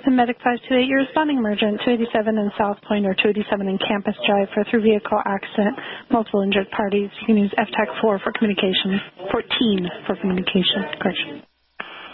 and Medic 528, you're responding emergent 287 in South Point or 287 in Campus Drive for a through vehicle accident, multiple injured parties. You can use FTAC 4 for communication, 14 for communication. Correction.